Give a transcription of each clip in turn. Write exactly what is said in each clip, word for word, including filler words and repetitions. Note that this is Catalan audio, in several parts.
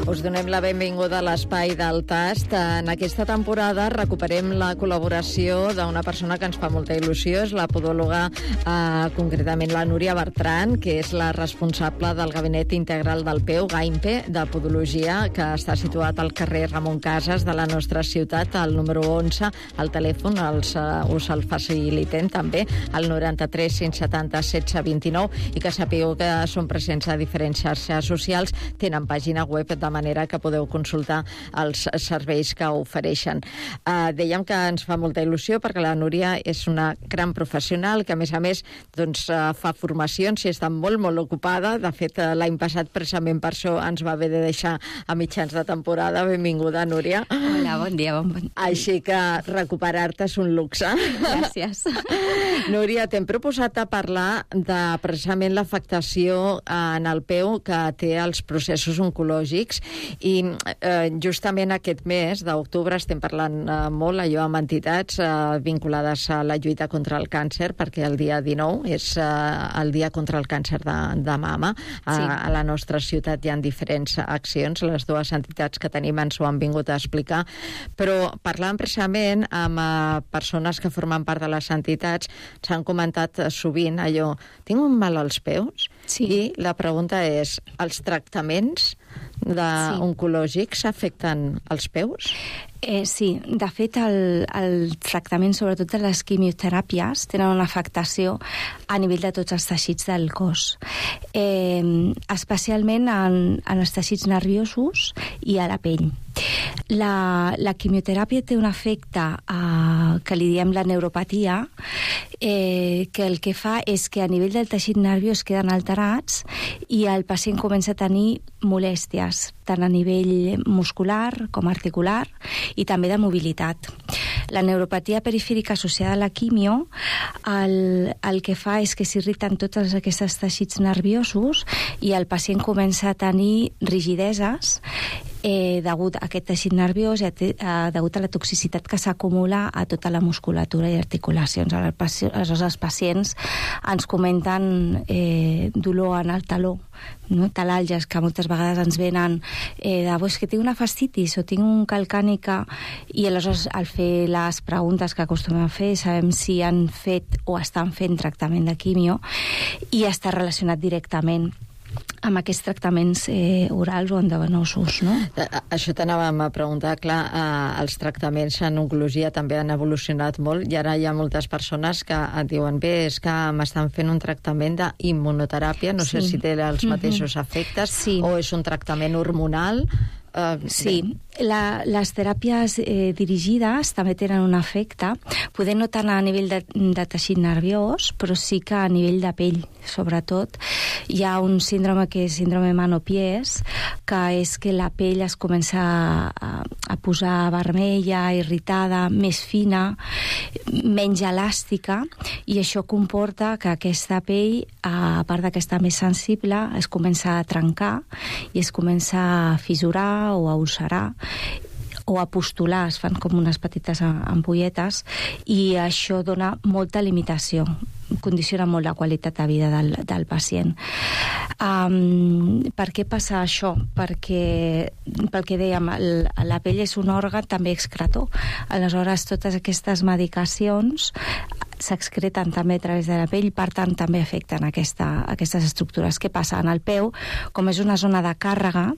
Us donem la benvinguda a l'Espai del Tast. En aquesta temporada recuperem la col·laboració d'una persona que ens fa molta il·lusió, és la podòloga, eh, concretament la Núria Bertran, que és la responsable del Gabinet Integral del P E U, GAIMPE, de Podologia, que està situat al carrer Ramon Casas de la nostra ciutat, al número onze. El telèfon els, uh, us el facilitem també, al noranta-tres cinc setanta setze vint-i-nou, i que sapigueu que són presents a diferents xarxes socials, tenen pàgina web, de manera que podeu consultar els serveis que ofereixen. Uh, dèiem que ens fa molta il·lusió perquè la Núria és una gran professional que, a més a més, doncs, uh, fa formacions i està molt, molt ocupada. De fet, uh, l'any passat, precisament per això, ens va haver de deixar a mitjans de temporada. Benvinguda, Núria. Hola, bon dia. Bon, bon... Així que recuperar-te és un luxe. Gràcies. Núria, t'hem proposat a parlar de precisament l'afectació en el P E U que té els processos oncològics, i eh, justament aquest mes d'octubre estem parlant eh, molt allò amb entitats eh, vinculades a la lluita contra el càncer, perquè el dia dinou és eh, el dia contra el càncer de, de mama. A, sí. A la nostra ciutat hi ha diferents accions, les dues entitats que tenim ens ho han vingut a explicar, però parlant precisament amb eh, persones que formen part de les entitats, s'han comentat sovint allò, tinc un mal als peus? Sí. I la pregunta és, els tractaments de sí. oncològics afecten els peus? Eh, sí, de fet el, el tractament, sobretot de les quimioteràpies, tenen una afectació a nivell de tots els teixits del cos, eh, especialment en, en els teixits nerviosos i a la pell. La, la quimioteràpia té un efecte eh, que li diem la neuropatia, eh, que el que fa és que a nivell del teixit nerviós queden alterats i el pacient comença a tenir molèsties, tant a nivell muscular com articular, i també de mobilitat. La neuropatia perifèrica associada a la quimio el, el que fa és que s'irriten tots aquests teixits nerviosos i el pacient comença a tenir rigideses eh, degut a aquest teixit nerviós i a, a, degut a la toxicitat que s'acumula a tota la musculatura i articulacions. Aleshores els pacients ens comenten eh, dolor en el taló, no? Talàlgies que moltes vegades ens venen eh, de, és que tinc una fascitis o tinc un calcànica, i aleshores al fer les preguntes que acostumem a fer sabem si han fet o estan fent tractament de quimio, i està relacionat directament amb aquests tractaments eh, orals o endovenosos, no? Això t'anàvem a preguntar, clar, eh, els tractaments en oncologia també han evolucionat molt, i ara hi ha moltes persones que et diuen, bé, és que m'estan fent un tractament d'immunoteràpia, no sí. sé si té els mateixos mm-hmm. efectes, sí. o és un tractament hormonal. Uh, sí, la, les teràpies eh, dirigides també tenen un efecte, poder no tant a nivell de, de teixit nerviós, però sí que a nivell de pell, sobretot. Hi ha un síndrome que és síndrome Mano-Pies, que és que la pell es comença a, a posar vermella, irritada, més fina, menys elàstica, i això comporta que aquesta pell, a part de que està més sensible, es comença a trencar i es comença a fissurar o a ulcerar o a pustular, es fan com unes petites ampolletes, i això dona molta limitació, condiciona molt la qualitat de vida del, del pacient. Um, per què passa això? Perquè, pel que dèiem, el, la pell és un òrgan també excretor. Aleshores, totes aquestes medicacions s'excreten també a través de la pell, per tant també afecten aquesta, aquestes estructures. Què passa? En el peu, com és una zona de càrrega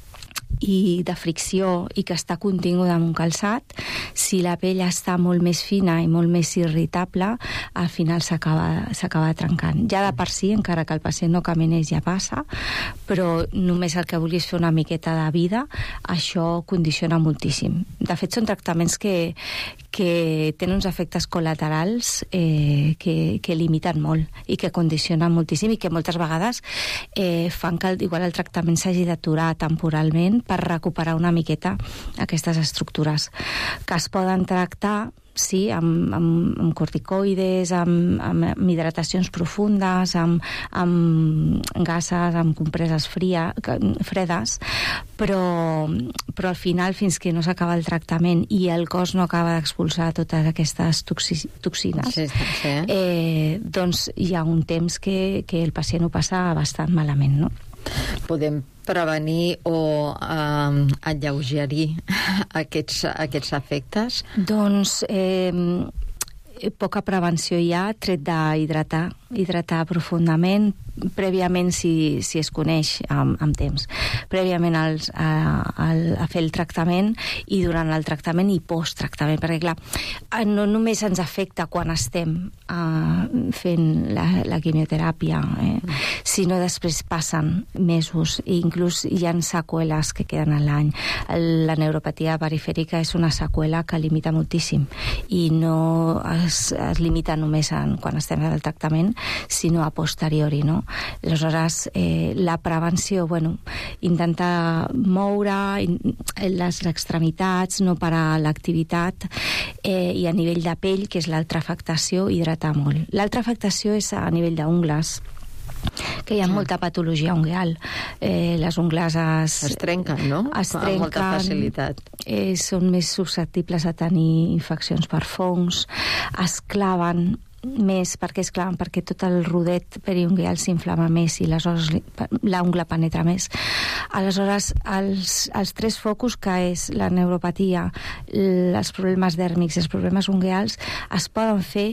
i de fricció i que està continguda en un calçat, si la pell està molt més fina i molt més irritable, al final s'acaba s'acaba trencant. Ja de per si, encara que el pacient no caminés, ja passa, però només el que vulguis fer una miqueta de vida, això condiciona moltíssim. De fet, són tractaments que, que tenen uns efectes col·laterals eh, que, que limiten molt i que condicionen moltíssim, i que moltes vegades eh, fan que el, igual el tractament s'hagi d'aturar temporalment per recuperar una miqueta aquestes estructures, que es poden tractar, sí, amb, amb, amb corticoides, amb, amb, amb hidratacions profundes, amb, amb gases, amb compreses fria, fredes, però, però al final, fins que no s'acaba el tractament i el cos no acaba d'expulsar totes aquestes toxi, toxines, sí, sí. Eh, doncs hi ha un temps que, que el pacient ho passa bastant malament, no? Podem prevenir o eh, alleugerir aquests, aquests efectes? Doncs eh, poca prevenció hi ha, tret d'hidratar, hidratar profundament, prèviament si, si es coneix amb, amb temps, prèviament als, a, a, a fer el tractament i durant el tractament i post-tractament, perquè clar, no només ens afecta quan estem uh, fent la, la quimioteràpia, eh, sinó després passen mesos i inclús hi ha seqüeles que queden a l'any. La neuropatia perifèrica és una seqüela que limita moltíssim i no es, es limita només en, quan estem en el tractament, sinó a posteriori, no? Aleshores, eh, la prevenció, bueno, intentar moure les extremitats, no parar l'activitat, eh, i a nivell de pell, que és l'altra afectació, hidratar molt. L'altra afectació és a nivell d'ungles, que hi ha molta patologia ungueal. Eh, les ungles es... Es trenquen, no? Es trenquen. Amb molta facilitat. Eh, són més susceptibles a tenir infeccions per fongs, es claven més, perquè es claven, perquè tot el rodet periungueal s'inflama més i aleshores l'ungla penetra més. Aleshores, els, els tres focus, que és la neuropatia, els problemes dèrmics i els problemes ungueals, es poden fer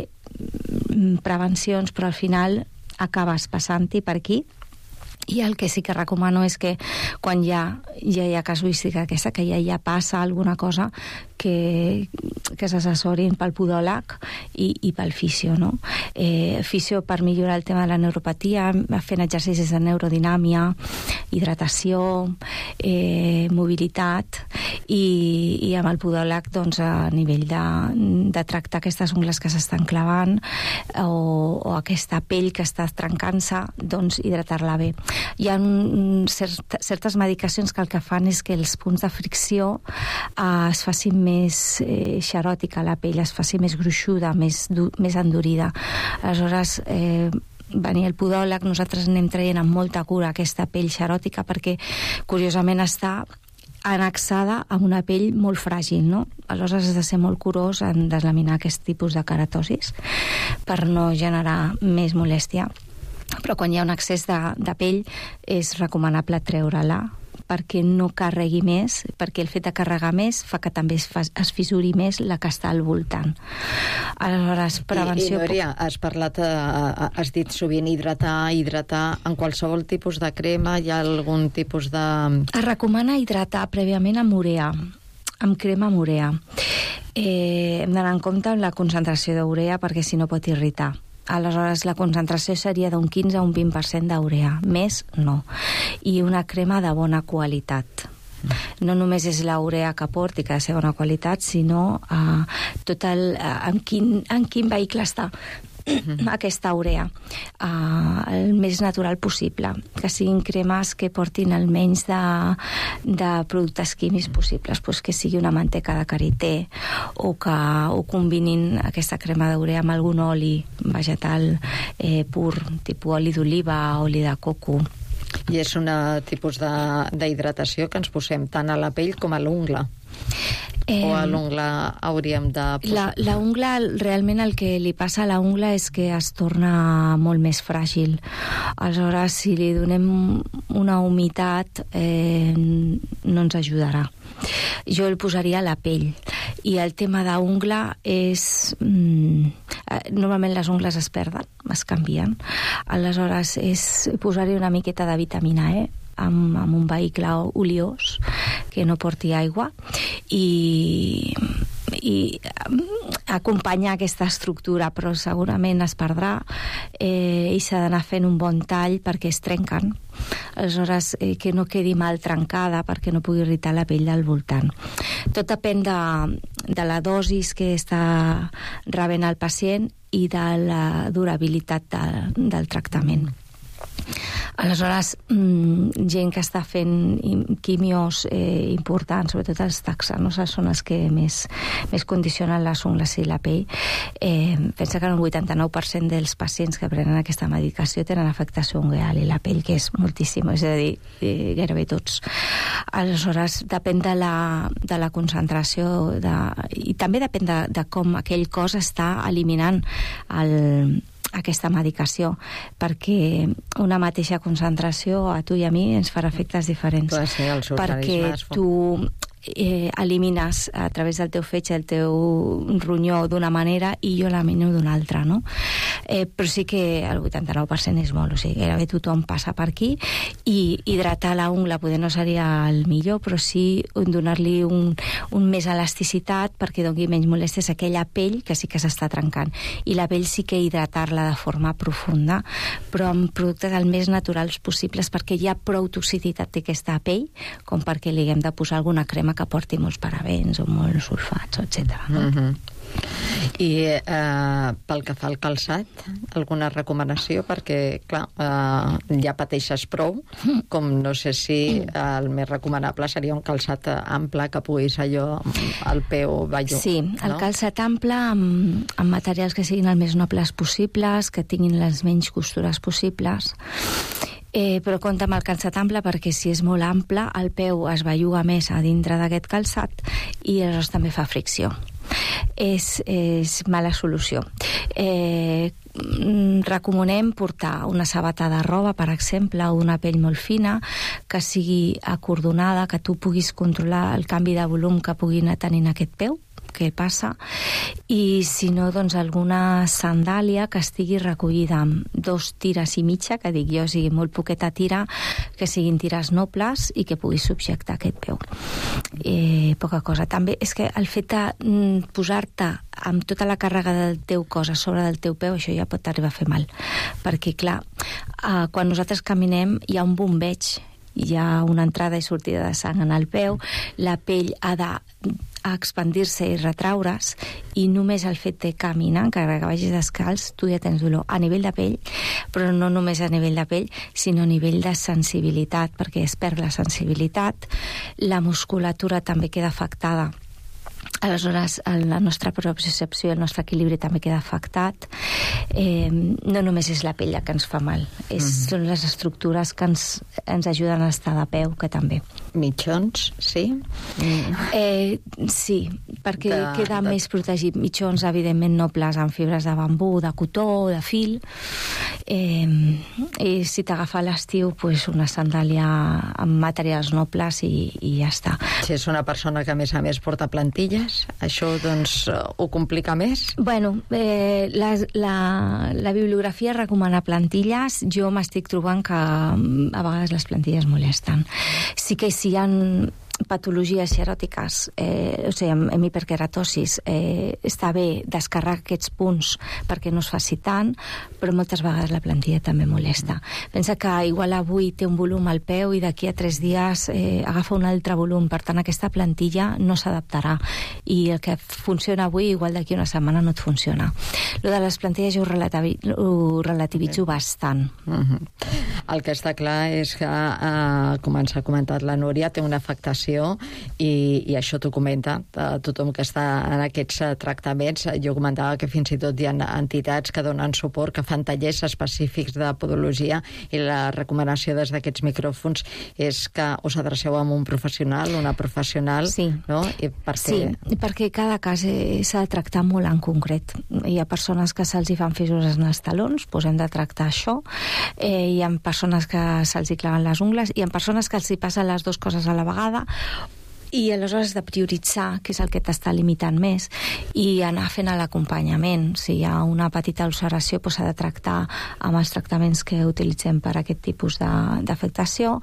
prevencions, però al final acabes passant-hi per aquí. I el que sí que recomano és que quan ja, ja hi ha casuística aquesta, que ja, ja passa alguna cosa, que, que s'assessorin pel podòleg i, i pel fisio, no? Eh, fisio per millorar el tema de la neuropatia, fent exercicis de neurodinàmia, hidratació, eh, mobilitat, i, i amb el podòleg, doncs, a nivell de, de tractar aquestes ungles que s'estan clavant o, o aquesta pell que està trencant-se, doncs hidratar-la bé. Hi ha un, cert, certes medicacions que el que fan és que els punts de fricció eh, es facin més eh, xeròtica, la pell es faci més gruixuda, més, du, més endurida. Aleshores, eh, venir el podòleg, nosaltres anem traient amb molta cura aquesta pell xeròtica perquè, curiosament, està annexada a una pell molt fràgil, no? Aleshores has de ser molt curós en deslaminar aquest tipus de keratosis per no generar més molèstia. Però quan hi ha un excés de, de pell és recomanable treure-la perquè no carregui més, perquè el fet de carregar més fa que també es, fa, es fissuri més la que està al voltant. Aleshores, prevenció... I, i Núria, has parlat, eh, has dit sovint hidratar, hidratar, en qualsevol tipus de crema hi ha algun tipus de... Es recomana hidratar prèviament amb urea, amb crema amb urea. Eh, hem d'anar en compte amb la concentració d'urea perquè si no pot irritar. Aleshores, la concentració seria d'un quinze a un vint per cent d'urea. Més, no. I una crema de bona qualitat. No només és la urea que porti, que ha de ser bona qualitat, sinó uh, tot el, uh, en, quin, en quin vehicle està aquesta urea, uh, el més natural possible, que siguin cremes que portin el menys de, de productes químics possibles, pues que sigui una manteca de karité o que o combinin aquesta crema d'urea amb algun oli vegetal eh, pur, tipus oli d'oliva, oli de coco. I és un tipus d'hidratació que ens posem tant a la pell com a l'ungla. Eh, o a l'ungla hauríem de posar... La, la ungla, realment el que li passa a la ungla és que es torna molt més fràgil. Aleshores, si li donem una humitat, eh, no ens ajudarà. Jo el posaria a la pell. I el tema d'ungla és... Mm, normalment les ungles es perden, es canvien. Aleshores, és posar-hi una miqueta de vitamina E, amb, amb un vehicle oliós que no porti aigua i, i acompanyar aquesta estructura, però segurament es perdrà eh, i s'ha d'anar fent un bon tall perquè es trenquen. Aleshores, eh, que no quedi mal trencada perquè no pugui irritar la pell del voltant. Tot depèn de, de la dosis que està rebent el pacient i de la durabilitat de, del tractament. Aleshores, gent que està fent quimios eh, importants, sobretot els taxanos, són els que més, més condicionen les ungles i la pell. Eh, pensa que el vuitanta-nou per cent dels pacients que prenen aquesta medicació tenen afectació ungueal i la pell, que és moltíssim, és a dir, eh, gairebé tots. Aleshores, depèn de la, de la concentració de, i també depèn de, de com aquell cos està eliminant el aquesta medicació, perquè una mateixa concentració a tu i a mi ens farà efectes diferents. Clar, sí, els perquè tu eh, elimines a través del teu fetge el teu ronyó d'una manera i jo l'elimino d'una altra, no? Eh, però sí que el vuitanta-nou per cent és molt, o sigui, gairebé tothom passa per aquí, i hidratar la ungla poder no seria el millor, però sí donar-li un, un més elasticitat perquè doni menys molèsties a aquella pell que sí que s'està trencant. I la pell sí que hidratar-la de forma profunda, però amb productes el més naturals possibles, perquè hi ha prou toxicitat d'aquesta pell com perquè li haguem de posar alguna crema que porti molts parabens o molts sulfats, etcètera. No? Mm-hmm. I eh, pel que fa al calçat, alguna recomanació? Perquè, clar, eh, ja pateixes prou, com no sé si el més recomanable seria un calçat ample que puguis allò, el peu ballo. Sí, el no? calçat ample amb, amb materials que siguin el més nobles possibles, que tinguin les menys costures possibles. Eh, però compta amb el calçat ample perquè si és molt ample el peu es belluga més a dintre d'aquest calçat i aleshores també fa fricció. És, és mala solució. Eh, recomanem portar una sabata de roba, per exemple, o una pell molt fina, que sigui acordonada, que tu puguis controlar el canvi de volum que pugui anar tenint aquest peu, què passa, i si no, doncs alguna sandàlia que estigui recollida amb dos tires i mitja, que dic jo, o sigui, molt poqueta tira, que siguin tires nobles i que puguis subjectar aquest peu. Eh, poca cosa. També és que el fet de mm, posar-te amb tota la càrrega del teu cos a sobre del teu peu, això ja pot arribar a fer mal. Perquè, clar, eh, quan nosaltres caminem hi ha un bombeig, hi ha una entrada i sortida de sang en el peu, la pell ha de a expandir-se i retraure's, i només el fet de caminar, encara que vagis descalç, tu ja tens dolor a nivell de pell, però no només a nivell de pell, sinó a nivell de sensibilitat, perquè es perd la sensibilitat, la musculatura també queda afectada. Aleshores, la nostra propriocepció i el nostre equilibri també queda afectat. Eh, no només és la pell la que ens fa mal, és, mm-hmm. són les estructures que ens, ens ajuden a estar de peu, que també. Mitjons, sí? Mm. Eh, sí, perquè de, queda de... més protegit. Mitjons, evidentment, nobles amb fibres de bambú, de cotó, de fil. Eh, i si t'agafa l'estiu, pues una sandàlia amb materials nobles i, i ja està. Si és una persona que, a més a més, porta plantilles, això, doncs, ho complica més? Bueno, eh, la, la, la bibliografia recomana plantilles. Jo m'estic trobant que a vegades les plantilles molesten. Sí que si hi ha patologies xeròtiques, eh, o sigui, amb, amb hiperkeratosis, eh, està bé descarregar aquests punts perquè no es faci tant, però moltes vegades la plantilla també molesta. Pensa que igual avui té un volum al peu i d'aquí a tres dies eh, agafa un altre volum, per tant aquesta plantilla no s'adaptarà i el que funciona avui igual d'aquí una setmana no et funciona. Lo de les plantilles jo ho, relativi, ho relativitzo okay. bastant. Uh-huh. El que està clar és que, eh, com ens ha comentat la Núria, té una afectació i, i això t'ho comenta eh, tothom que està en aquests tractaments. Jo comentava que fins i tot hi ha entitats que donen suport, que fan tallers específics de podologia, i la recomanació des d'aquests micròfons és que us adreceu a un professional, una professional, sí. no? I perquè... Sí, perquè cada cas s'ha de tractar molt en concret. Hi ha persones que se'ls hi fan fissures en els talons, doncs hem de tractar això. Eh, hi ha persones que se'ls hi claven les ungles, hi ha persones que els hi passen les dues coses a la vegada, i aleshores has de prioritzar què és el que t'està limitant més i anar fent l'acompanyament. Si hi ha una petita ulceració, doncs s'ha de tractar amb els tractaments que utilitzem per a aquest tipus d'afectació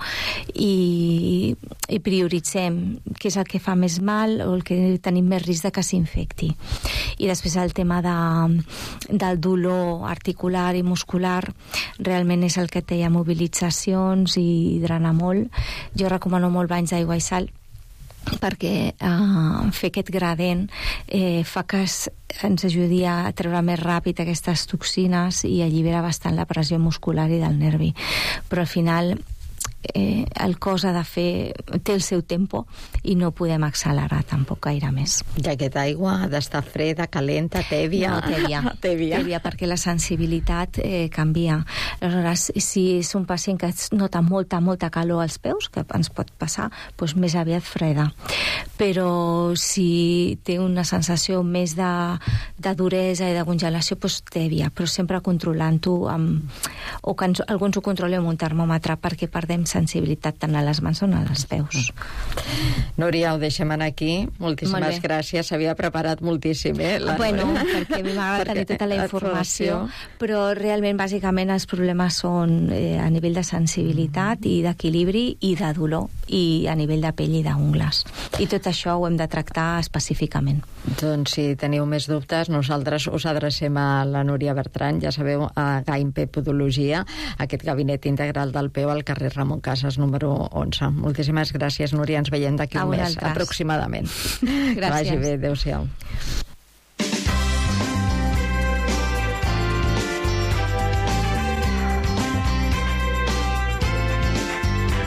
i, i prioritzem què és el que fa més mal o el que tenim més risc de que s'infecti. I després el tema de, del dolor articular i muscular realment és el que té mobilitzacions i drena molt. Jo recomano molt banys d'aigua i sal perquè eh, fer aquest gradient eh, fa que es, ens ajudi a treure més ràpid aquestes toxines i allibera bastant la pressió muscular i del nervi. Però al final eh, el cos ha de fer, té el seu tempo i no podem accelerar tampoc gaire més. I aquesta aigua ha d'estar freda, calenta, tèbia? No, tèbia. tèbia. Tèbia, perquè la sensibilitat eh, canvia. Aleshores, si és un pacient que nota molta, molta calor als peus, que ens pot passar, doncs més aviat freda. Però si té una sensació més de, de duresa i de congelació, doncs tèbia, però sempre controlant-ho amb, o que ens, algú ens ho controli amb un termòmetre, perquè perdem sensibilitat tant a les mans com als peus. Núria, ho deixem aquí. Moltíssimes gràcies. S'havia preparat moltíssim, eh? La... Bueno, perquè a mi m'agrada tenir tota la informació, però realment, bàsicament, els problemes són eh, a nivell de sensibilitat i d'equilibri i de dolor, i a nivell de pell i d'ungles. I tot això ho hem de tractar específicament. Doncs si teniu més dubtes, nosaltres us adrecem a la Núria Bertran, ja sabeu, a Gaimpe Podologia, aquest gabinet integral del peu al carrer Ramon Casas, número onze. Moltíssimes gràcies, Núria. Ens veiem d'aquí un mes, aproximadament. Gràcies. Que vagi bé. Adéu-siau.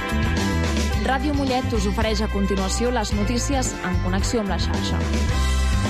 Ràdio Mollet us ofereix a continuació les notícies en connexió amb la xarxa.